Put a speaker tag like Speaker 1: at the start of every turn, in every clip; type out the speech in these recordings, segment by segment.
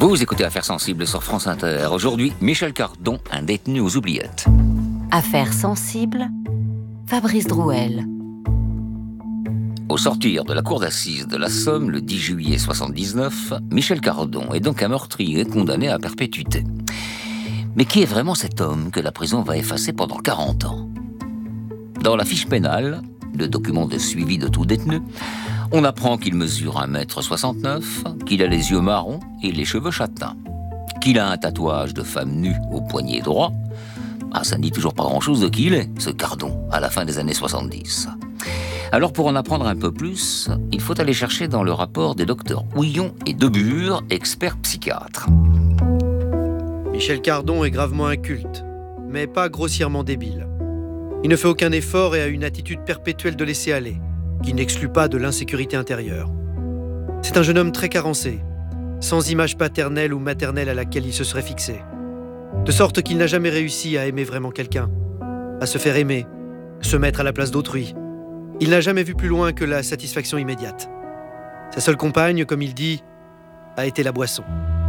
Speaker 1: Vous écoutez Affaires sensibles sur France Inter. Aujourd'hui, Michel Cardon, un détenu aux oubliettes.
Speaker 2: Affaires sensibles, Fabrice Drouel.
Speaker 1: Au sortir de la cour d'assises de la Somme le 10 juillet 1979, Michel Cardon est donc un meurtrier condamné à perpétuité. Mais qui est vraiment cet homme que la prison va effacer pendant 40 ans ? Dans la fiche pénale, le document de suivi de tout détenu, on apprend qu'il mesure 1,69 m, qu'il a les yeux marrons et les cheveux châtains, qu'il a un tatouage de femme nue au poignet droit. Ça ne dit toujours pas grand-chose de qui il est, ce Cardon, à la fin des années 70. Alors pour en apprendre un peu plus, il faut aller chercher dans le rapport des docteurs Houillon et Debure, experts psychiatres.
Speaker 3: Michel Cardon est gravement inculte, mais pas grossièrement débile. Il ne fait aucun effort et a une attitude perpétuelle de laisser aller, qui n'exclut pas de l'insécurité intérieure. C'est un jeune homme très carencé, sans image paternelle ou maternelle à laquelle il se serait fixé. De sorte qu'il n'a jamais réussi à aimer vraiment quelqu'un, à se faire aimer, se mettre à la place d'autrui. Il n'a jamais vu plus loin que la satisfaction immédiate. Sa seule compagne, comme il dit, a été la boisson.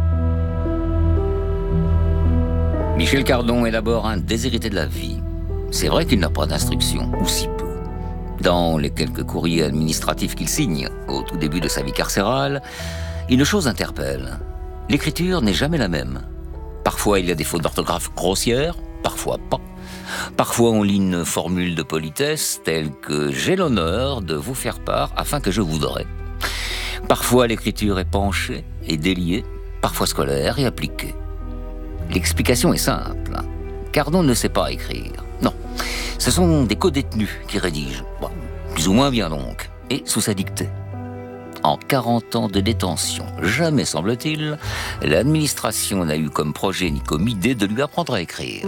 Speaker 1: Michel Cardon est d'abord un déshérité de la vie. C'est vrai qu'il n'a pas d'instruction, ou si peu. Dans les quelques courriers administratifs qu'il signe au tout début de sa vie carcérale, une chose interpelle. L'écriture n'est jamais la même. Parfois, il y a des fautes d'orthographe grossières, parfois pas. Parfois, on lit une formule de politesse telle que « j'ai l'honneur de vous faire part afin que je voudrais ». Parfois, l'écriture est penchée et déliée, parfois scolaire et appliquée. L'explication est simple. Cardon ne sait pas écrire. Non, ce sont des co-détenus qui rédigent. Bon, plus ou moins bien donc, et sous sa dictée. En 40 ans de détention, jamais, semble-t-il, l'administration n'a eu comme projet ni comme idée de lui apprendre à écrire.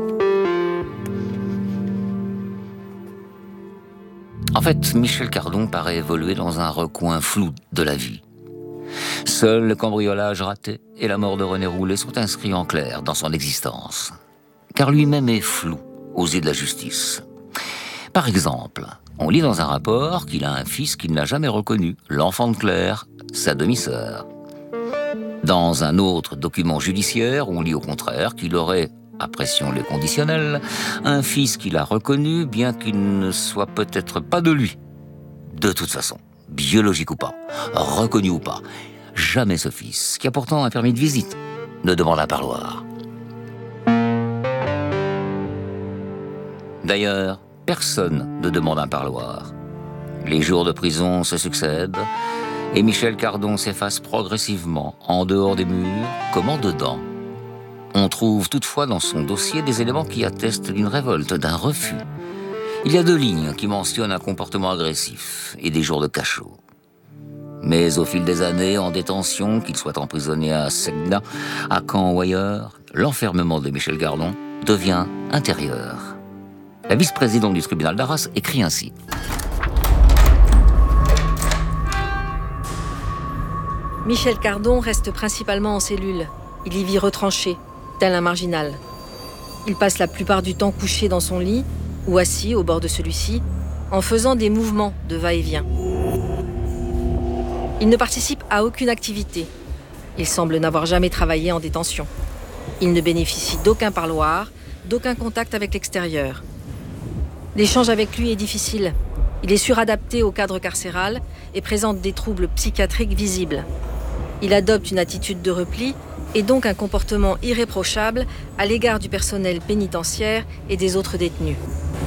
Speaker 1: En fait, Michel Cardon paraît évoluer dans un recoin flou de la vie. Seul le cambriolage raté et la mort de René Roulet sont inscrits en clair dans son existence. Car lui-même est flou aux yeux de la justice. Par exemple, on lit dans un rapport qu'il a un fils qu'il n'a jamais reconnu, l'enfant de Claire, sa demi-sœur. Dans un autre document judiciaire, on lit au contraire qu'il aurait, à pression le conditionnel, un fils qu'il a reconnu, bien qu'il ne soit peut-être pas de lui. De toute façon, biologique ou pas, reconnu ou pas, jamais ce fils, qui a pourtant un permis de visite, ne demande un parloir. D'ailleurs, personne ne demande un parloir. Les jours de prison se succèdent et Michel Cardon s'efface progressivement en dehors des murs comme en dedans. On trouve toutefois dans son dossier des éléments qui attestent d'une révolte, d'un refus. Il y a 2 lignes qui mentionnent un comportement agressif et des jours de cachot. Mais au fil des années, en détention, qu'il soit emprisonné à Segna, à Caen ou ailleurs, l'enfermement de Michel Cardon devient intérieur. La vice-présidente du tribunal d'Arras écrit ainsi.
Speaker 4: Michel Cardon reste principalement en cellule. Il y vit retranché, tel un marginal. Il passe la plupart du temps couché dans son lit ou assis au bord de celui-ci, en faisant des mouvements de va-et-vient. Il ne participe à aucune activité. Il semble n'avoir jamais travaillé en détention. Il ne bénéficie d'aucun parloir, d'aucun contact avec l'extérieur. L'échange avec lui est difficile. Il est suradapté au cadre carcéral et présente des troubles psychiatriques visibles. Il adopte une attitude de repli et donc un comportement irréprochable à l'égard du personnel pénitentiaire et des autres détenus.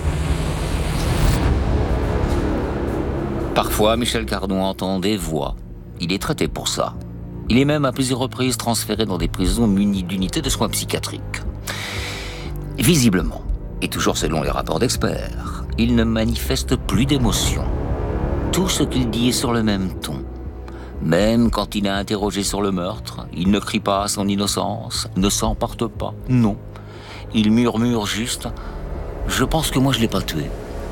Speaker 1: Parfois, Michel Cardon entend des voix. Il est traité pour ça. Il est même à plusieurs reprises transféré dans des prisons munies d'unités de soins psychiatriques. Visiblement, et toujours selon les rapports d'experts, il ne manifeste plus d'émotion. Tout ce qu'il dit est sur le même ton. Même quand il est interrogé sur le meurtre, il ne crie pas à son innocence, ne s'emporte pas, non. Il murmure juste « Je pense que moi je l'ai pas tué ».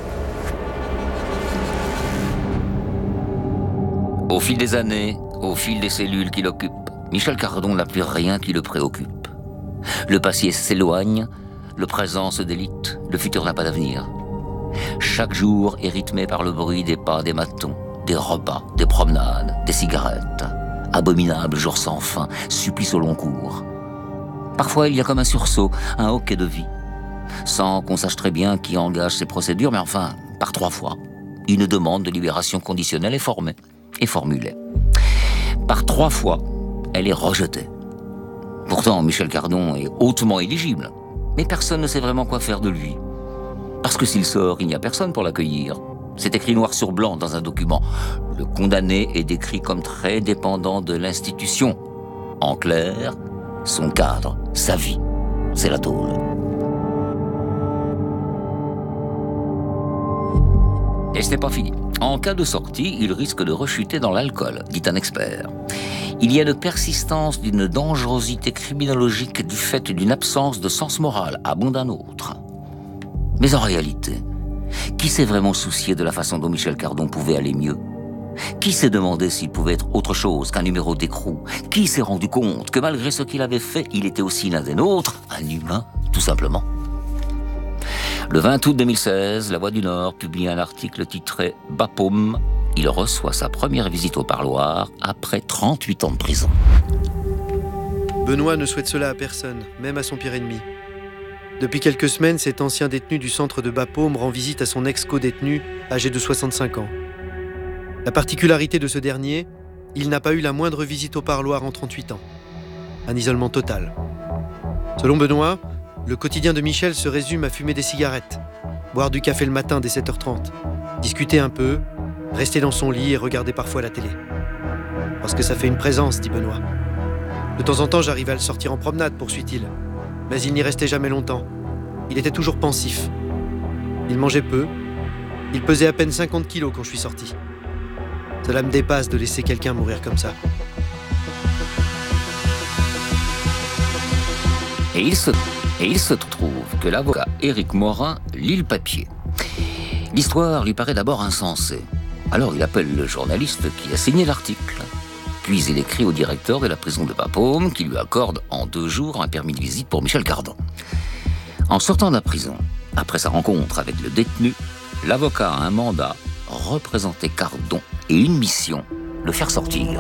Speaker 1: Au fil des années, au fil des cellules qu'il occupe, Michel Cardon n'a plus rien qui le préoccupe. Le passé s'éloigne, le présent se délite, le futur n'a pas d'avenir. Chaque jour est rythmé par le bruit des pas des matons, des repas, des promenades, des cigarettes. abominable jour sans fin, supplice au long cours. Parfois, il y a comme un sursaut, un hoquet de vie. Sans qu'on sache très bien qui engage ces procédures, mais enfin, par 3 fois, une demande de libération conditionnelle est formée et formulée. Par 3 fois, elle est rejetée. Pourtant, Michel Cardon est hautement éligible, mais personne ne sait vraiment quoi faire de lui. Parce que s'il sort, il n'y a personne pour l'accueillir. C'est écrit noir sur blanc dans un document. Le condamné est décrit comme très dépendant de l'institution. En clair, son cadre, sa vie, c'est la tôle. Et ce n'est pas fini. En cas de sortie, il risque de rechuter dans l'alcool, dit un expert. Il y a de persistance d'une dangerosité criminologique du fait d'une absence de sens moral, abonde un autre. Mais en réalité, qui s'est vraiment soucié de la façon dont Michel Cardon pouvait aller mieux ? Qui s'est demandé s'il pouvait être autre chose qu'un numéro d'écrou ? Qui s'est rendu compte que malgré ce qu'il avait fait, il était aussi l'un des nôtres, un humain, tout simplement ? Le 20 août 2016, La Voix du Nord publie un article titré « Bapaume ». Il reçoit sa première visite au parloir après 38 ans de prison.
Speaker 3: Benoît ne souhaite cela à personne, même à son pire ennemi. Depuis quelques semaines, cet ancien détenu du centre de Bapaume rend visite à son ex-co-détenu, âgé de 65 ans. La particularité de ce dernier, il n'a pas eu la moindre visite au parloir en 38 ans. Un isolement total. Selon Benoît, le quotidien de Michel se résume à fumer des cigarettes, boire du café le matin dès 7h30, discuter un peu, rester dans son lit et regarder parfois la télé. Parce que ça fait une présence, dit Benoît. De temps en temps, j'arrivais à le sortir en promenade, poursuit-il. Mais il n'y restait jamais longtemps. Il était toujours pensif. Il mangeait peu. Il pesait à peine 50 kilos quand je suis sorti. Cela me dépasse de laisser quelqu'un mourir comme ça.
Speaker 1: Et il se trouve que l'avocat Éric Morin lit le papier. L'histoire lui paraît d'abord insensée. Alors il appelle le journaliste qui a signé l'article. Puis il écrit au directeur de la prison de Bapaume qui lui accorde en 2 jours un permis de visite pour Michel Cardon. En sortant de la prison, après sa rencontre avec le détenu, l'avocat a un mandat, représenter Cardon et une mission, le faire sortir.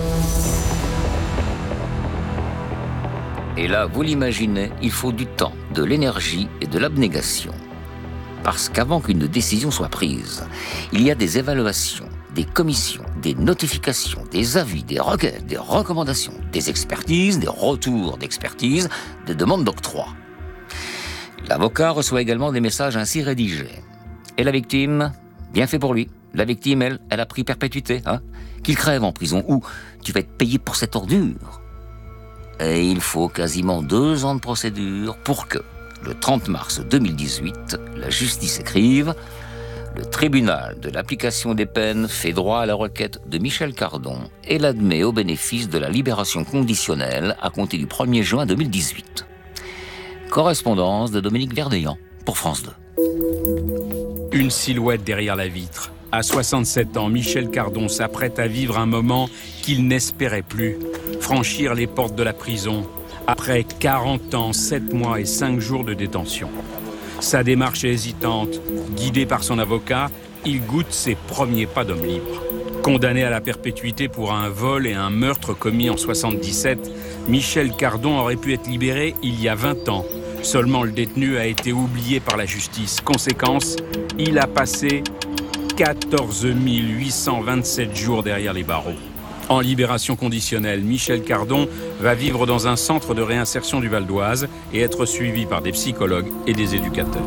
Speaker 1: Et là, vous l'imaginez, il faut du temps, de l'énergie et de l'abnégation. Parce qu'avant qu'une décision soit prise, il y a des évaluations, des commissions, des notifications, des avis, des requêtes, des recommandations, des expertises, des retours d'expertise, des demandes d'octroi. L'avocat reçoit également des messages ainsi rédigés. Et la victime, bien fait pour lui. La victime, elle a pris perpétuité, hein ? Qu'il crève en prison ou tu vas être payé pour cette ordure. Et il faut quasiment 2 ans de procédure pour que, le 30 mars 2018, la justice écrive « Le tribunal de l'application des peines fait droit à la requête de Michel Cardon et l'admet au bénéfice de la libération conditionnelle à compter du 1er juin 2018. » Correspondance de Dominique Verdeillan pour France 2.
Speaker 5: Une silhouette derrière la vitre. À 67 ans, Michel Cardon s'apprête à vivre un moment qu'il n'espérait plus. Franchir les portes de la prison, après 40 ans, 7 mois et 5 jours de détention. Sa démarche est hésitante. Guidé par son avocat, il goûte ses premiers pas d'homme libre. Condamné à la perpétuité pour un vol et un meurtre commis en 77, Michel Cardon aurait pu être libéré il y a 20 ans. Seulement le détenu a été oublié par la justice. Conséquence, il a passé 14 827 jours derrière les barreaux. En libération conditionnelle, Michel Cardon va vivre dans un centre de réinsertion du Val d'Oise et être suivi par des psychologues et des éducateurs.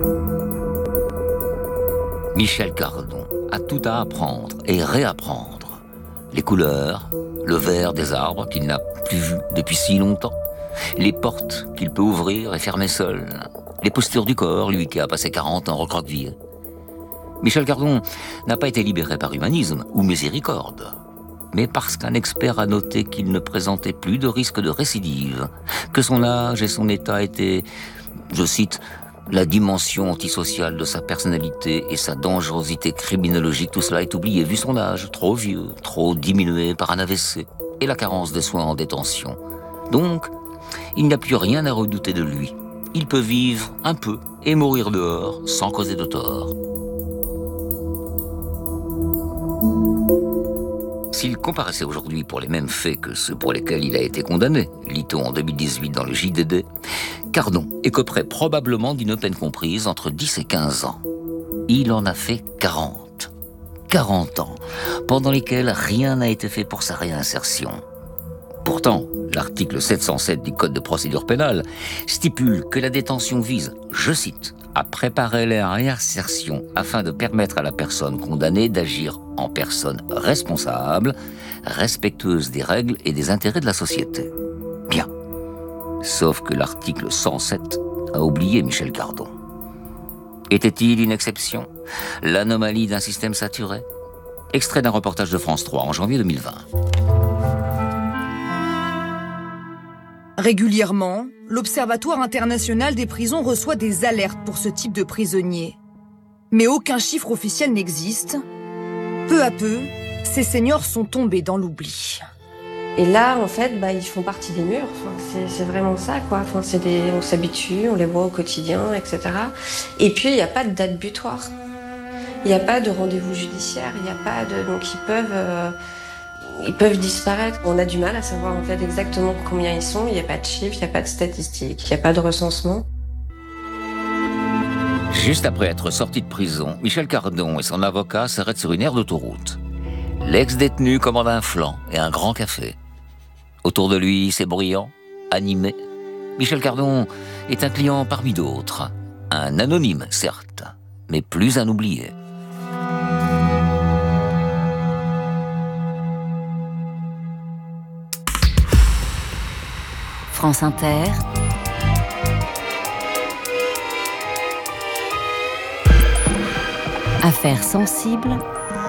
Speaker 1: Michel Cardon a tout à apprendre et réapprendre. Les couleurs, le vert des arbres qu'il n'a plus vu depuis si longtemps, les portes qu'il peut ouvrir et fermer seul, les postures du corps, lui qui a passé 40 ans recroquevillé. Michel Cardon n'a pas été libéré par humanisme ou miséricorde, mais parce qu'un expert a noté qu'il ne présentait plus de risque de récidive, que son âge et son état étaient, je cite, la dimension antisociale de sa personnalité et sa dangerosité criminologique, tout cela est oublié vu son âge, trop vieux, trop diminué par un AVC et la carence de soins en détention. Donc, il n'y a plus rien à redouter de lui. Il peut vivre un peu et mourir dehors sans causer de tort. S'il comparaissait aujourd'hui pour les mêmes faits que ceux pour lesquels il a été condamné, lit-on en 2018 dans le JDD, Cardon écoperait probablement d'une peine comprise entre 10 et 15 ans. Il en a fait 40. 40 ans, pendant lesquels rien n'a été fait pour sa réinsertion. Pourtant, l'article 707 du Code de procédure pénale stipule que la détention vise, je cite, à préparer la réinsertion afin de permettre à la personne condamnée d'agir en personne responsable, respectueuse des règles et des intérêts de la société. Bien. Sauf que l'article 107 a oublié Michel Cardon. Était-il une exception? L'anomalie d'un système saturé? Extrait d'un reportage de France 3 en janvier 2020.
Speaker 6: Régulièrement, l'Observatoire international des prisons reçoit des alertes pour ce type de prisonniers. Mais aucun chiffre officiel n'existe. Peu à peu, ces seniors sont tombés dans l'oubli.
Speaker 7: Et là, en fait, ils font partie des murs. C'est vraiment ça, quoi. On s'habitue, on les voit au quotidien, etc. Et puis, il n'y a pas de date butoir. Il n'y a pas de rendez-vous judiciaire. Il n'y a pas de... Donc, ils peuvent disparaître. On a du mal à savoir, en fait, exactement combien ils sont. Il n'y a pas de chiffres, il n'y a pas de statistiques, il n'y a pas de recensement.
Speaker 1: Juste après être sorti de prison, Michel Cardon et son avocat s'arrêtent sur une aire d'autoroute. L'ex-détenu commande un flan et un grand café. Autour de lui, c'est bruyant, animé. Michel Cardon est un client parmi d'autres. Un anonyme, certes, mais plus un oublié.
Speaker 2: France Inter. Affaires sensibles.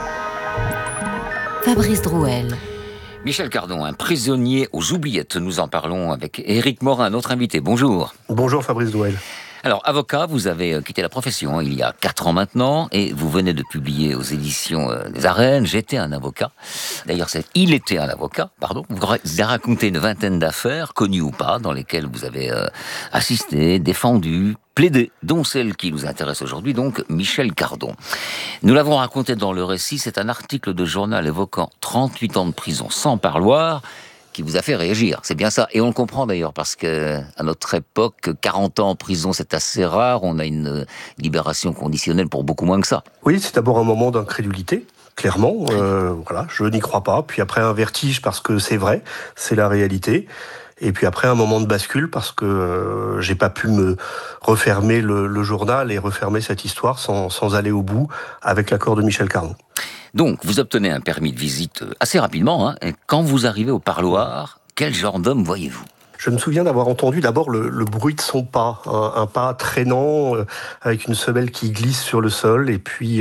Speaker 2: Fabrice Drouel.
Speaker 1: Michel Cardon, un prisonnier aux oubliettes. Nous en parlons avec Éric Morin, notre invité. Bonjour.
Speaker 8: Bonjour Fabrice Drouel.
Speaker 1: Alors, avocat, vous avez quitté la profession il y a 4 ans maintenant et vous venez de publier aux éditions des Arènes « J'étais un avocat ». D'ailleurs, c'est « Il était un avocat », pardon. Vous avez raconté une vingtaine d'affaires, connues ou pas, dans lesquelles vous avez assisté, défendu, plaidé, dont celle qui nous intéresse aujourd'hui, donc Michel Cardon. Nous l'avons raconté dans le récit, c'est un article de journal évoquant 38 ans de prison sans parloir, qui vous a fait réagir, c'est bien ça. Et on le comprend d'ailleurs, parce que à notre époque, 40 ans en prison, c'est assez rare. On a une libération conditionnelle pour beaucoup moins que ça.
Speaker 8: Oui, c'est d'abord un moment d'incrédulité, clairement. Voilà, je n'y crois pas. Puis après, un vertige, parce que c'est vrai, c'est la réalité. Et puis après, un moment de bascule, parce que j'ai pas pu me refermer le journal et refermer cette histoire sans aller au bout, avec l'accord de Michel Cardon.
Speaker 1: Donc, vous obtenez un permis de visite assez rapidement. Et quand vous arrivez au parloir, quel genre d'homme voyez-vous ?
Speaker 8: Je me souviens d'avoir entendu d'abord le bruit de son pas, un pas traînant, avec une semelle qui glisse sur le sol, et puis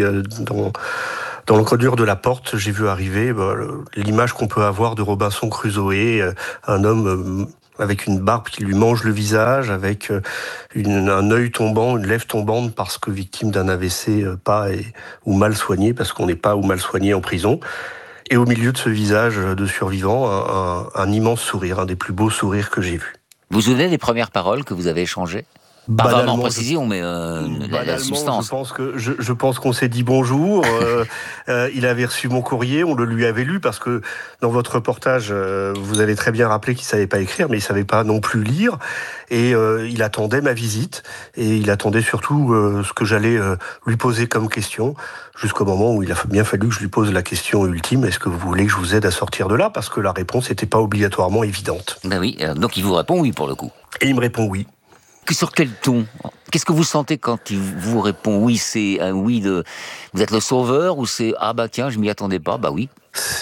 Speaker 8: dans l'encadrure de la porte, j'ai vu arriver l'image qu'on peut avoir de Robinson Crusoe, un homme avec une barbe qui lui mange le visage, avec un œil tombant, une lèvre tombante, parce que victime d'un AVC ou mal soigné, parce qu'on n'est pas ou mal soigné en prison. Et au milieu de ce visage de survivant, un immense sourire, un des plus beaux sourires que j'ai vus.
Speaker 1: Vous vous souvenez des premières paroles que vous avez échangées ? Pas vraiment en précision, mais la substance.
Speaker 8: Je pense qu'on s'est dit bonjour. Il avait reçu mon courrier, on le lui avait lu, parce que dans votre reportage, vous avez très bien rappelé qu'il savait pas écrire, mais il savait pas non plus lire. Et il attendait ma visite, et il attendait surtout ce que j'allais lui poser comme question, jusqu'au moment où il a bien fallu que je lui pose la question ultime: est-ce que vous voulez que je vous aide à sortir de là ? Parce que la réponse n'était pas obligatoirement évidente.
Speaker 1: Ben oui, donc il vous répond oui pour le coup.
Speaker 8: Et il me répond oui.
Speaker 1: Sur quel ton ? Qu'est-ce que vous sentez quand il vous répond oui ? C'est un oui de vous êtes le sauveur, ou c'est ah bah tiens, je m'y attendais pas, bah oui.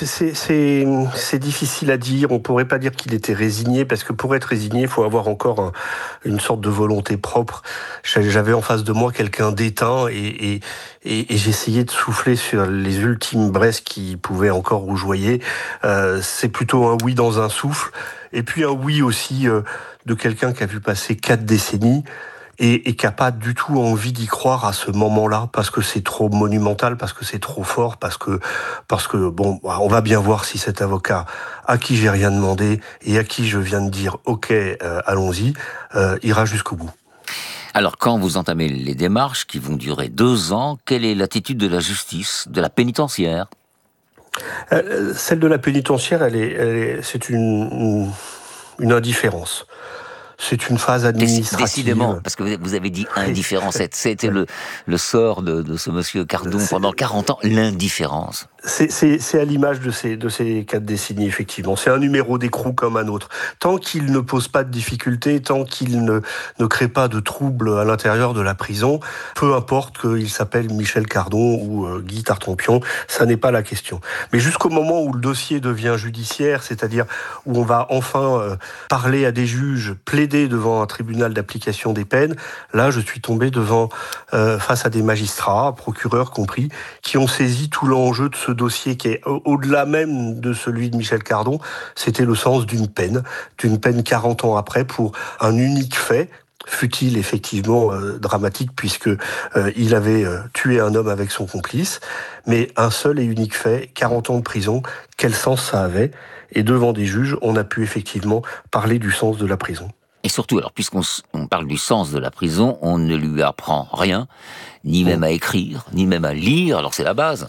Speaker 8: C'est difficile à dire. On pourrait pas dire qu'il était résigné, parce que pour être résigné, il faut avoir encore une sorte de volonté propre. J'avais en face de moi quelqu'un d'éteint, et j'essayais de souffler sur les ultimes braises qui pouvaient encore rougeoyer. C'est plutôt un oui dans un souffle, et puis un oui aussi de quelqu'un qui a vu passer 4 décennies et qui n'a pas du tout envie d'y croire à ce moment-là, parce que c'est trop monumental, parce que c'est trop fort, parce que bon, on va bien voir si cet avocat à qui j'ai rien demandé et à qui je viens de dire ok, allons-y, ira jusqu'au bout.
Speaker 1: Alors, quand vous entamez les démarches qui vont durer 2 ans, quelle est l'attitude de la justice, de la pénitentiaire ?
Speaker 8: Celle de la pénitentiaire, c'est une indifférence. C'est une phase administrative.
Speaker 1: Décidément, parce que vous avez dit indifférence. C'était le sort de ce monsieur Cardon pendant 40 ans, l'indifférence.
Speaker 8: C'est à l'image de ces 4 décennies, effectivement. C'est un numéro d'écrou comme un autre. Tant qu'il ne pose pas de difficultés, tant qu'il ne crée pas de troubles à l'intérieur de la prison, peu importe qu'il s'appelle Michel Cardon ou Guy Tartampion, ça n'est pas la question. Mais jusqu'au moment où le dossier devient judiciaire, c'est-à-dire où on va enfin parler à des juges, plaider devant un tribunal d'application des peines, là, je suis tombé face à des magistrats, procureurs compris, qui ont saisi tout l'enjeu de ce dossier qui est au-delà même de celui de Michel Cardon. C'était le sens d'une peine 40 ans après pour un unique fait, fut-il effectivement dramatique puisque il avait tué un homme avec son complice, mais un seul et unique fait, 40 ans de prison, quel sens ça avait? Et devant des juges, on a pu effectivement parler du sens de la prison.
Speaker 1: Et surtout, alors, puisqu'on parle du sens de la prison, on ne lui apprend rien, ni même à écrire, ni même à lire, alors c'est la base.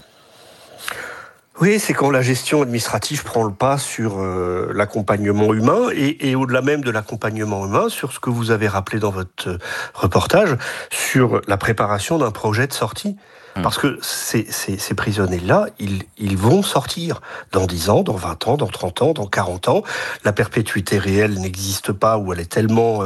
Speaker 8: Oui, c'est quand la gestion administrative prend le pas sur l'accompagnement humain et au-delà même de l'accompagnement humain, sur ce que vous avez rappelé dans votre reportage, sur la préparation d'un projet de sortie. Parce que ces prisonniers-là, ils vont sortir dans 10 ans, dans 20 ans, dans 30 ans, dans 40 ans. La perpétuité réelle n'existe pas ou elle est tellement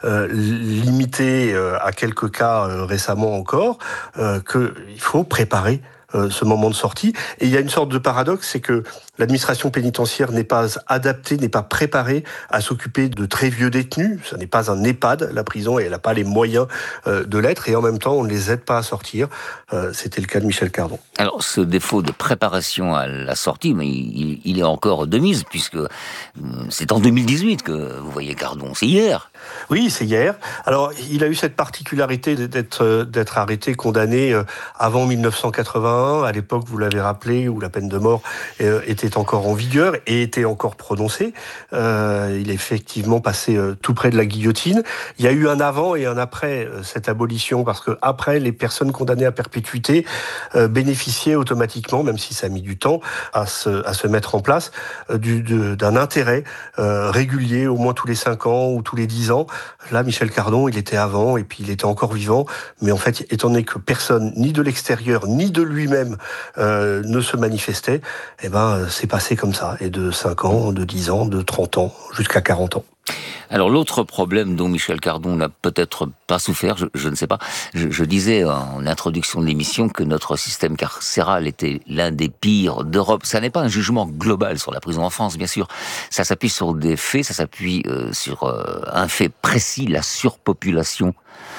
Speaker 8: limitée à quelques cas récemment encore qu'il faut préparer ce moment de sortie. Et il y a une sorte de paradoxe, c'est que l'administration pénitentiaire n'est pas adaptée, n'est pas préparée à s'occuper de très vieux détenus. Ce n'est pas un EHPAD, la prison, et elle n'a pas les moyens de l'être. Et en même temps, on ne les aide pas à sortir. C'était le cas de Michel Cardon.
Speaker 1: Alors, ce défaut de préparation à la sortie, mais il est encore de mise, puisque c'est en 2018 que vous voyez Cardon. C'est hier.
Speaker 8: Oui, c'est hier. Alors, il a eu cette particularité d'être arrêté, condamné avant 1981. À l'époque, vous l'avez rappelé, où la peine de mort était encore en vigueur et était encore prononcée. Il est effectivement passé tout près de la guillotine. Il y a eu un avant et un après cette abolition, parce que après, les personnes condamnées à perpétuité bénéficiaient automatiquement, même si ça a mis du temps à se mettre en place, d'un intérêt régulier, au moins tous les 5 ans ou tous les 10 ans. Là, Michel Cardon, il était avant et puis il était encore vivant. Mais en fait, étant donné que personne, ni de l'extérieur, ni de lui-même, ne se manifestait, c'est passé comme ça. Et de 5 ans, de 10 ans, de 30 ans, jusqu'à 40 ans.
Speaker 1: Alors l'autre problème dont Michel Cardon n'a peut-être pas souffert, je ne sais pas, je disais en introduction de l'émission que notre système carcéral était l'un des pires d'Europe. Ça n'est pas un jugement global sur la prison en France, bien sûr. Ça s'appuie sur des faits, ça s'appuie sur un fait précis, la surpopulation,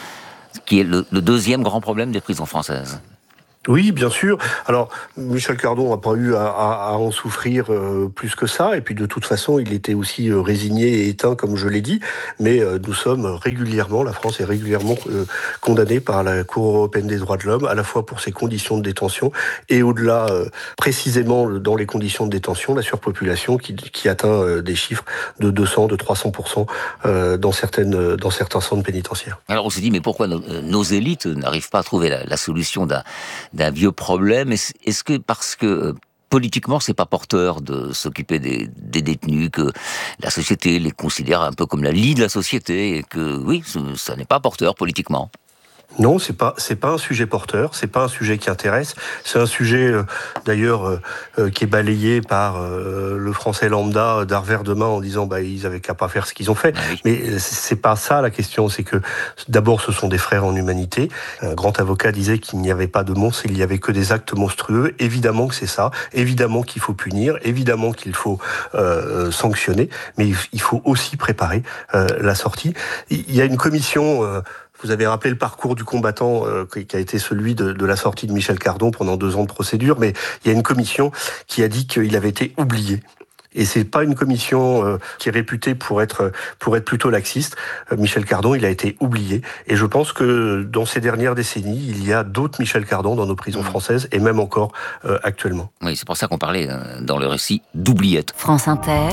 Speaker 1: qui est le deuxième grand problème des prisons françaises.
Speaker 8: Oui, bien sûr. Alors, Michel Cardon n'a pas eu à en souffrir plus que ça. Et puis, de toute façon, il était aussi résigné et éteint, comme je l'ai dit. Mais nous sommes régulièrement, la France est régulièrement condamnée par la Cour européenne des droits de l'homme, à la fois pour ses conditions de détention et au-delà, précisément dans les conditions de détention, la surpopulation qui atteint des chiffres de 200, de 300% dans certains centres pénitentiaires.
Speaker 1: Alors, on s'est dit, mais pourquoi nos élites n'arrivent pas à trouver la solution d'un vieux problème? Est-ce que parce que politiquement c'est pas porteur de s'occuper des détenus, que la société les considère un peu comme la lie de la société, et que oui, ça n'est pas porteur politiquement?
Speaker 8: Non, c'est pas un sujet porteur, c'est pas un sujet qui intéresse. C'est un sujet d'ailleurs qui est balayé par le français lambda d'un revers de main en disant ils avaient qu'à pas faire ce qu'ils ont fait. Oui. Mais c'est pas ça la question, c'est que d'abord ce sont des frères en humanité. Un grand avocat disait qu'il n'y avait pas de monstres, il n'y avait que des actes monstrueux. Évidemment que c'est ça, évidemment qu'il faut punir, évidemment qu'il faut sanctionner, mais il faut aussi préparer la sortie. Il y a une commission. Vous avez rappelé le parcours du combattant qui a été celui de la sortie de Michel Cardon pendant 2 ans de procédure, mais il y a une commission qui a dit qu'il avait été oublié. Et c'est pas une commission qui est réputée pour être plutôt laxiste. Michel Cardon, il a été oublié. Et je pense que dans ces dernières décennies, il y a d'autres Michel Cardon dans nos prisons françaises, et même encore actuellement.
Speaker 1: Oui, c'est pour ça qu'on parlait dans le récit d'oubliettes.
Speaker 2: France Inter.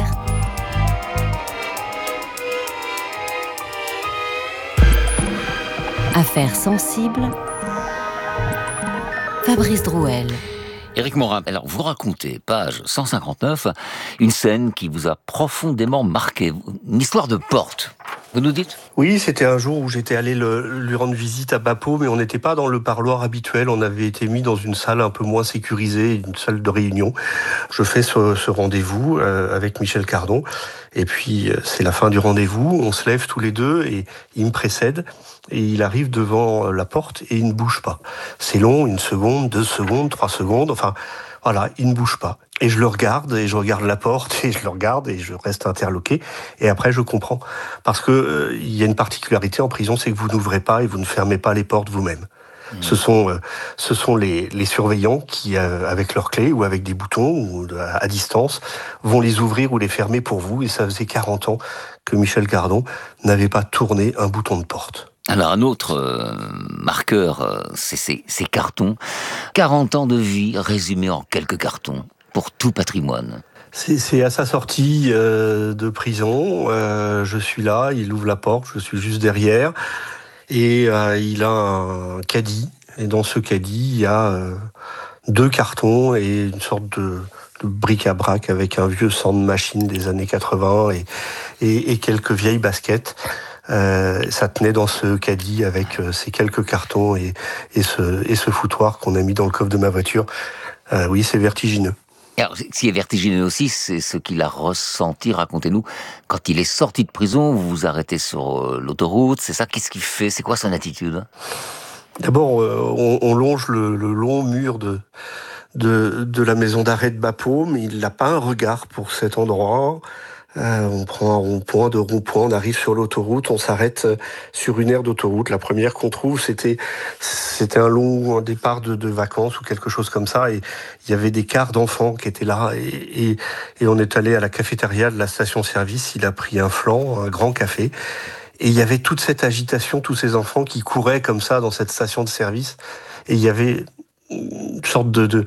Speaker 2: Affaires sensibles. Fabrice Drouel.
Speaker 1: Éric Morin, alors vous racontez, page 159, une scène qui vous a profondément marqué, une histoire de porte. Vous nous dites ?
Speaker 8: Oui, c'était un jour où j'étais allé lui rendre visite à Bapeau, mais on n'était pas dans le parloir habituel, on avait été mis dans une salle un peu moins sécurisée, une salle de réunion. Je fais ce rendez-vous avec Michel Cardon, et puis c'est la fin du rendez-vous, on se lève tous les deux, et il me précède, et il arrive devant la porte, et il ne bouge pas. C'est long, 1 seconde, 2 secondes, 3 secondes, enfin... Voilà, il ne bouge pas. Et je le regarde, et je regarde la porte, et je le regarde, et je reste interloqué. Et après, je comprends. Parce que il y a une particularité en prison, c'est que vous n'ouvrez pas et vous ne fermez pas les portes vous-même. Ce sont les surveillants qui, avec leurs clés ou avec des boutons ou à distance, vont les ouvrir ou les fermer pour vous. Et ça faisait 40 ans que Michel Cardon n'avait pas tourné un bouton de porte.
Speaker 1: Alors un autre marqueur, c'est ces cartons. 40 ans de vie résumés en quelques cartons pour tout patrimoine.
Speaker 8: C'est à sa sortie de prison. Je suis là, il ouvre la porte, je suis juste derrière. Et il a un caddie. Et dans ce caddie, il y a 2 cartons et une sorte de bric-à-brac avec un vieux sand-machine des années 80 et quelques vieilles baskets. Ça tenait dans ce caddie avec ces quelques cartons et ce foutoir qu'on a mis dans le coffre de ma voiture. Oui, c'est vertigineux.
Speaker 1: Alors, ce qui est vertigineux aussi, c'est ce qu'il a ressenti, racontez-nous. Quand il est sorti de prison, vous vous arrêtez sur l'autoroute, c'est ça? Qu'est-ce qu'il fait? C'est quoi son attitude?
Speaker 8: D'abord, on longe le long mur de la maison d'arrêt de Bapeau, mais il n'a pas un regard pour cet endroit. On prend un rond-point, 2 ronds-points, on arrive sur l'autoroute, on s'arrête sur une aire d'autoroute. La première qu'on trouve, c'était un départ de vacances ou quelque chose comme ça, et il y avait des cars d'enfants qui étaient là, et on est allé à la cafétéria de la station-service, il a pris un flan, un grand café, et il y avait toute cette agitation, tous ces enfants qui couraient comme ça dans cette station de service, et il y avait une sorte de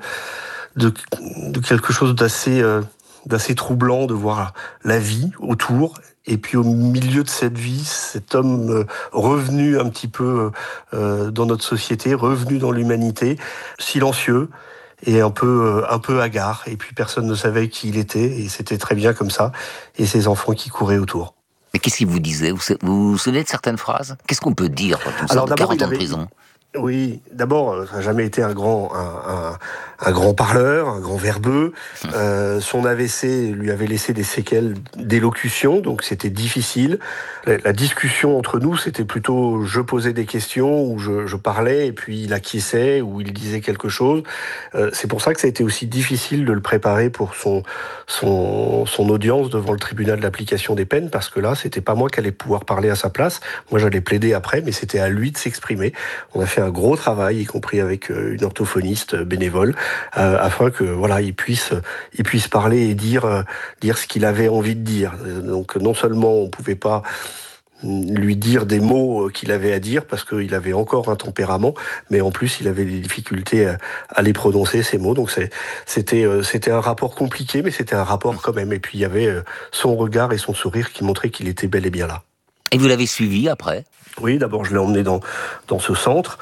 Speaker 8: quelque chose d'assez troublant de voir la vie autour, et puis au milieu de cette vie, cet homme revenu un petit peu dans notre société, revenu dans l'humanité, silencieux et un peu hagard, et puis personne ne savait qui il était, et c'était très bien comme ça, et ces enfants qui couraient autour.
Speaker 1: Mais qu'est-ce qu'il vous disait? Vous vous souvenez de certaines phrases? Qu'est-ce qu'on peut dire quand on sort de 40 ans de prison?
Speaker 8: Oui, d'abord, ça n'a jamais été un grand parleur, un grand verbeux. Son AVC lui avait laissé des séquelles d'élocution, donc c'était difficile. La discussion entre nous, c'était plutôt je posais des questions, ou je parlais, et puis il acquiesçait, ou il disait quelque chose. C'est pour ça que ça a été aussi difficile de le préparer pour son audience devant le tribunal de l'application des peines, parce que là, c'était pas moi qui allais pouvoir parler à sa place. Moi, j'allais plaider après, mais c'était à lui de s'exprimer. On a fait un gros travail, y compris avec une orthophoniste bénévole, afin que voilà, il puisse parler et dire ce qu'il avait envie de dire. Donc non seulement on pouvait pas lui dire des mots qu'il avait à dire parce qu'il avait encore un tempérament, mais en plus il avait des difficultés à les prononcer, ces mots. Donc c'était un rapport compliqué, mais c'était un rapport quand même. Et puis il y avait son regard et son sourire qui montraient qu'il était bel et bien là.
Speaker 1: Et vous l'avez suivi après? Oui,
Speaker 8: d'abord je l'ai emmené dans ce centre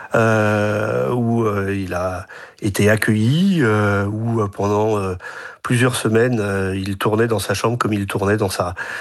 Speaker 8: où il a été accueilli, où pendant plusieurs semaines il tournait dans sa chambre comme il tournait dans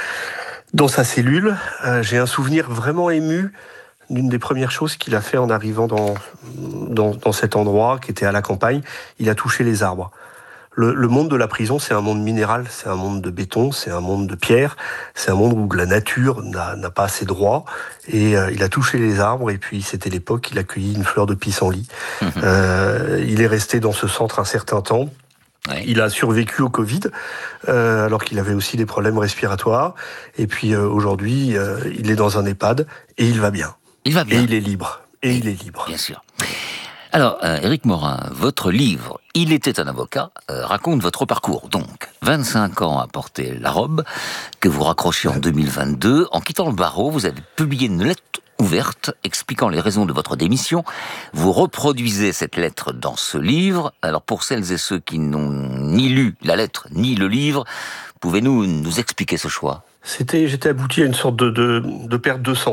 Speaker 8: sa cellule. J'ai un souvenir vraiment ému d'une des premières choses qu'il a fait en arrivant dans cet endroit qui était à la campagne. Il a touché les arbres. Le monde de la prison, c'est un monde minéral, c'est un monde de béton, c'est un monde de pierre, c'est un monde où la nature n'a pas ses droits. Et il a touché les arbres, et puis c'était l'époque qu'il accueillit une fleur de pissenlit. Il est resté dans ce centre un certain temps. Ouais. Il a survécu au Covid, alors qu'il avait aussi des problèmes respiratoires. Et puis aujourd'hui, il est dans un EHPAD, et il va bien.
Speaker 1: Il va bien.
Speaker 8: Et il est libre. Et il est libre.
Speaker 1: Bien sûr. Alors, Éric Morin, votre livre « Il était un avocat » raconte votre parcours. Donc, 25 ans à porter la robe, que vous raccrochez en 2022. En quittant le barreau, vous avez publié une lettre ouverte expliquant les raisons de votre démission. Vous reproduisez cette lettre dans ce livre. Alors, pour celles et ceux qui n'ont ni lu la lettre ni le livre, pouvez-vous nous expliquer ce chois ?
Speaker 8: J'étais abouti à une sorte de perte de sens.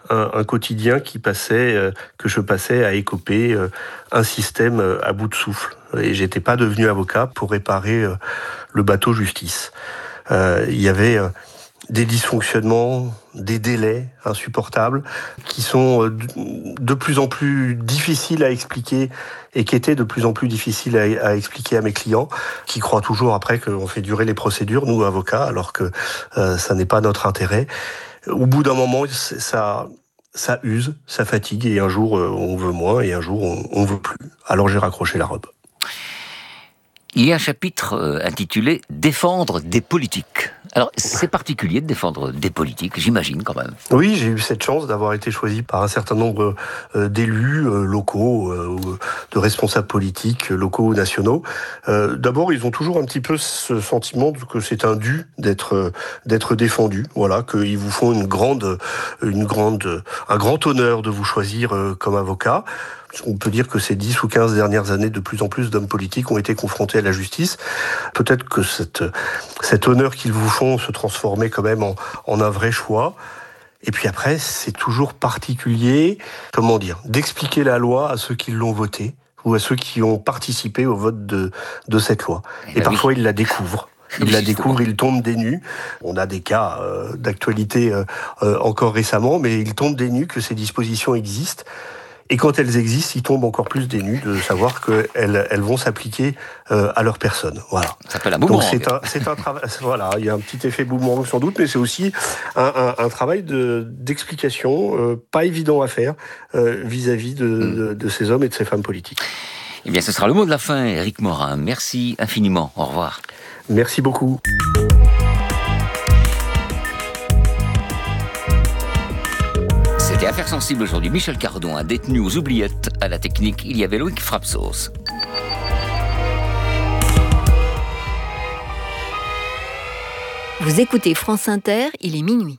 Speaker 8: un quotidien que je passais à écoper un système à bout de souffle. Et j'étais pas devenu avocat pour réparer le bateau justice. Il y avait des dysfonctionnements, des délais insupportables qui sont de plus en plus difficiles à expliquer et qui étaient de plus en plus difficiles à expliquer à mes clients, qui croient toujours après qu'on fait durer les procédures, nous avocats, alors que ça n'est pas notre intérêt. Au bout d'un moment, ça use, ça fatigue, et un jour on veut moins et un jour on veut plus. Alors j'ai raccroché la robe.
Speaker 1: Il y a un chapitre intitulé « Défendre des politiques ». Alors, c'est particulier de défendre des politiques, j'imagine quand même.
Speaker 8: Oui, j'ai eu cette chance d'avoir été choisi par un certain nombre d'élus locaux, de responsables politiques locaux ou nationaux. D'abord, ils ont toujours un petit peu ce sentiment que c'est un dû d'être défendu. Voilà, qu'ils vous font un grand honneur de vous choisir comme avocat. On peut dire que ces 10 ou 15 dernières années, de plus en plus d'hommes politiques ont été confrontés à la justice. Peut-être que cet honneur qu'ils vous font se transformait quand même en un vrai choix. Et puis après, c'est toujours particulier, d'expliquer la loi à ceux qui l'ont votée ou à ceux qui ont participé au vote de cette loi. Et parfois, ils la découvrent. Ils tombent des nues. On a des cas d'actualité encore récemment, mais ils tombent des nues que ces dispositions existent. Et quand elles existent, ils tombent encore plus des nues de savoir qu'elles vont s'appliquer à leur personne. Voilà.
Speaker 1: Ça s'appelle un boomerang.
Speaker 8: Donc c'est un travail. Voilà, il y a un petit effet boomerang sans doute, mais c'est aussi un travail d'explication pas évident à faire vis-à-vis de ces hommes et de ces femmes politiques.
Speaker 1: Eh bien, ce sera le mot de la fin, Éric Morin. Merci infiniment. Au revoir.
Speaker 8: Merci beaucoup.
Speaker 1: C'était Affaires sensibles aujourd'hui. Michel Cardon, un détenu aux oubliettes. À la technique, il y avait Loïc Frapsos.
Speaker 2: Vous écoutez France Inter, il est minuit.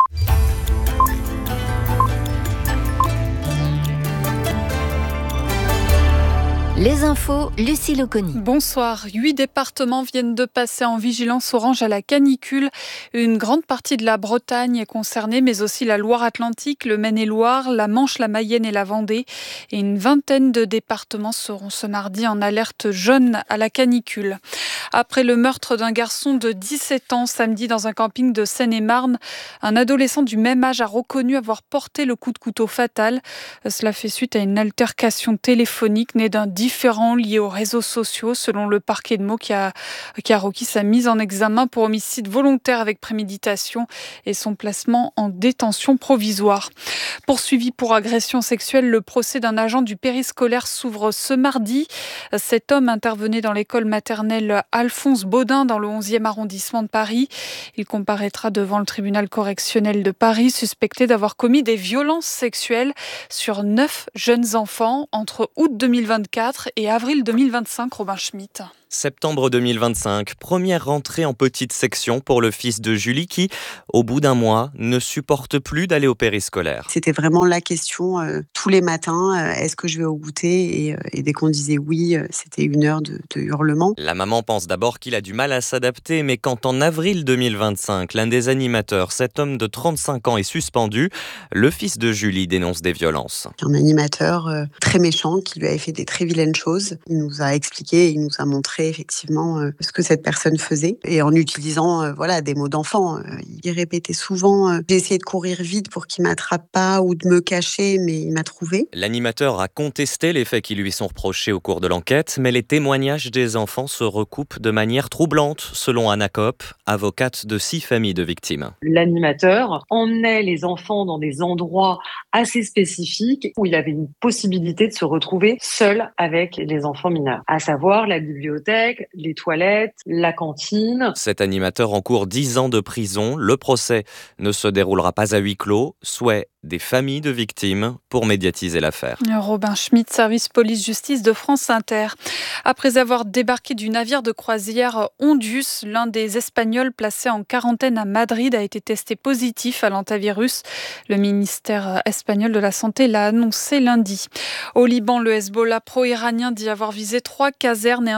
Speaker 2: Les infos, Lucie Loconi.
Speaker 9: Bonsoir. 8 départements viennent de passer en vigilance orange à la canicule. Une grande partie de la Bretagne est concernée, mais aussi la Loire-Atlantique, le Maine-et-Loire, la Manche, la Mayenne et la Vendée. Et une vingtaine de départements seront ce mardi en alerte jaune à la canicule. Après le meurtre d'un garçon de 17 ans samedi dans un camping de Seine-et-Marne, un adolescent du même âge a reconnu avoir porté le coup de couteau fatal. Cela fait suite à une altercation téléphonique née d'un différend lié aux réseaux sociaux, selon le parquet de Meaux qui a requis sa mise en examen pour homicide volontaire avec préméditation et son placement en détention provisoire. Poursuivi pour agression sexuelle, le procès d'un agent du périscolaire s'ouvre ce mardi. Cet homme intervenait dans l'école maternelle Alphonse Baudin dans le 11e arrondissement de Paris. Il comparaîtra devant le tribunal correctionnel de Paris, suspecté d'avoir commis des violences sexuelles sur 9 jeunes enfants entre août 2024 et avril 2025, Robin Schmitt.
Speaker 10: Septembre 2025, première rentrée en petite section pour le fils de Julie qui, au bout d'un mois, ne supporte plus d'aller au périscolaire.
Speaker 11: C'était vraiment la question tous les matins, est-ce que je vais au goûter et dès qu'on disait oui, c'était 1 heure de hurlement.
Speaker 10: La maman pense d'abord qu'il a du mal à s'adapter, mais quand en avril 2025, l'un des animateurs, cet homme de 35 ans, est suspendu, le fils de Julie dénonce des violences.
Speaker 11: Un animateur très méchant qui lui avait fait des très vilaines choses. Il nous a expliqué, il nous a montré effectivement ce que cette personne faisait et en utilisant des mots d'enfant. Il répétait souvent j'ai essayé de courir vite pour qu'il m'attrape pas ou de me cacher, mais il m'a trouvé.
Speaker 10: L'animateur a contesté les faits qui lui sont reprochés au cours de l'enquête, mais les témoignages des enfants se recoupent de manière troublante, selon Anna Kopp, avocate de 6 familles de victimes.
Speaker 12: L'animateur emmenait les enfants dans des endroits assez spécifiques où il avait une possibilité de se retrouver seul avec les enfants mineurs, à savoir la bibliothèque, les toilettes, la cantine.
Speaker 10: Cet animateur encourt 10 ans de prison. Le procès ne se déroulera pas à huis clos. Souhait des familles de victimes pour médiatiser l'affaire.
Speaker 9: Robin Schmitt, service police-justice de France Inter. Après avoir débarqué du navire de croisière Ondus, l'un des Espagnols placés en quarantaine à Madrid a été testé positif à l'hantavirus. Le ministère espagnol de la Santé l'a annoncé lundi. Au Liban, le Hezbollah pro-iranien dit avoir visé 3 casernes et un poste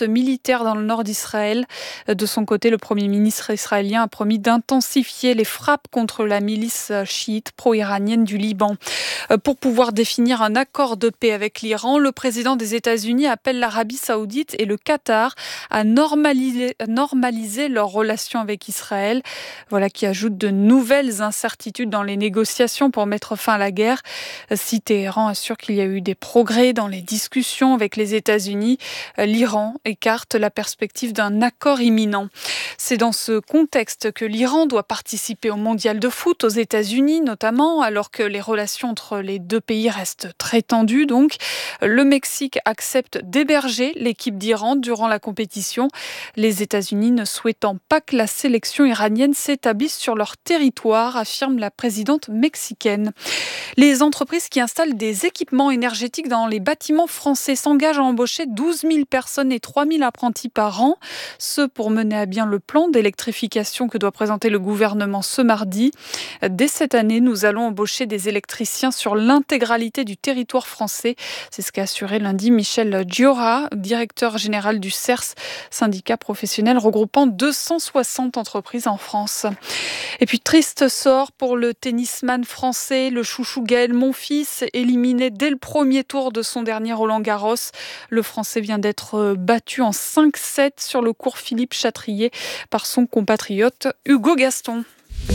Speaker 9: poste militaire dans le nord d'Israël. De son côté, le Premier ministre israélien a promis d'intensifier les frappes contre la milice chiite pro-iranienne du Liban. Pour pouvoir définir un accord de paix avec l'Iran, le président des États-Unis appelle l'Arabie saoudite et le Qatar à normaliser leurs relations avec Israël. Voilà qui ajoute de nouvelles incertitudes dans les négociations pour mettre fin à la guerre. Si Téhéran assure qu'il y a eu des progrès dans les discussions avec les États-Unis, l'Iran écarte la perspective d'un accord imminent. C'est dans ce contexte que l'Iran doit participer au mondial de foot aux États-Unis notamment, alors que les relations entre les deux pays restent très tendues. Donc, le Mexique accepte d'héberger l'équipe d'Iran durant la compétition. Les États-Unis ne souhaitant pas que la sélection iranienne s'établisse sur leur territoire, affirme la présidente mexicaine. Les entreprises qui installent des équipements énergétiques dans les bâtiments français s'engagent à embaucher 12 000 personnes et 3 000 apprentis par an. Ce pour mener à bien le plan d'électrification que doit présenter le gouvernement ce mardi. Dès cette année, nous allons embaucher des électriciens sur l'intégralité du territoire français. C'est ce qu'a assuré lundi Michel Giora, directeur général du CERS, syndicat professionnel regroupant 260 entreprises en France. Et puis, triste sort pour le tennisman français, le chouchou Gaël Monfils, éliminé dès le premier tour de son dernier Roland-Garros. Le Français vient d'être battu en 5-7 sur le court Philippe Chatrier par son compatriote Hugo Gaston.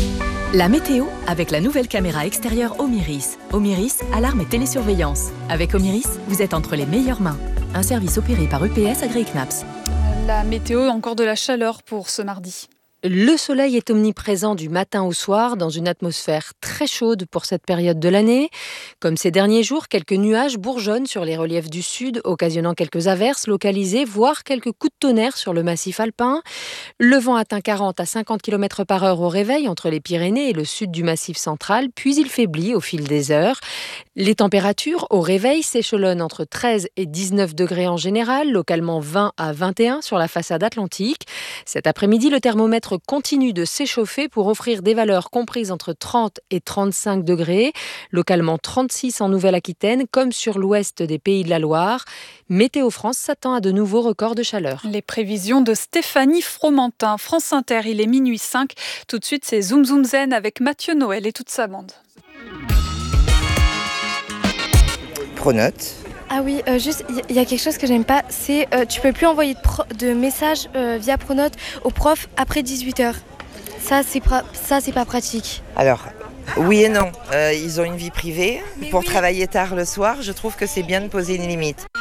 Speaker 2: La météo avec la nouvelle caméra extérieure Omiris. Omiris, alarme et télésurveillance. Avec Omiris, vous êtes entre les meilleures mains. Un service opéré par UPS AgriKnaps.
Speaker 9: La météo, encore de la chaleur pour ce mardi.
Speaker 4: Le soleil est omniprésent du matin au soir dans une atmosphère très chaude pour cette période de l'année. Comme ces derniers jours, quelques nuages bourgeonnent sur les reliefs du sud, occasionnant quelques averses localisées, voire quelques coups de tonnerre sur le massif alpin. Le vent atteint 40 à 50 km/h au réveil entre les Pyrénées et le sud du massif central, puis il faiblit au fil des heures. Les températures au réveil s'échelonnent entre 13 et 19 degrés en général, localement 20 à 21 sur la façade atlantique. Cet après-midi, le thermomètre continue de s'échauffer pour offrir des valeurs comprises entre 30 et 35 degrés, localement 36 en Nouvelle-Aquitaine, comme sur l'ouest des Pays de la Loire. Météo France s'attend à de nouveaux records de chaleur.
Speaker 9: Les prévisions de Stéphanie Fromentin. France Inter, il est minuit 5. Tout de suite, c'est Zoom Zoom Zen avec Mathieu Noël et toute sa bande.
Speaker 13: Pronote.
Speaker 14: Ah oui, juste, il y a quelque chose que j'aime pas, c'est tu peux plus envoyer de messages via Pronote aux profs après 18h. Ça, c'est pas pratique.
Speaker 13: Alors, oui et non. Ils ont une vie privée. Pour travailler tard le soir, je trouve que c'est bien de poser une limite.